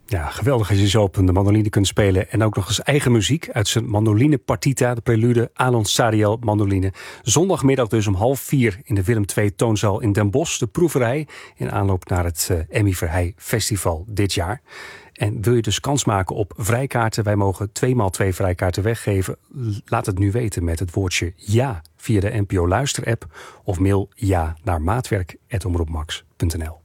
Ja, geweldig als je zo op de mandoline kunt spelen. En ook nog eens eigen muziek uit zijn mandoline partita, de prelude Alon Sariel mandoline. Zondagmiddag dus om 3:30 in de Willem II toonzaal in Den Bosch. De proeverij in aanloop naar het Emmy Verheij Festival dit jaar. En wil je dus kans maken op vrijkaarten? Wij mogen 2x2 vrijkaarten weggeven. Laat het nu weten met het woordje ja via de NPO Luister-app. Of mail ja naar maatwerk@omroepmax.nl.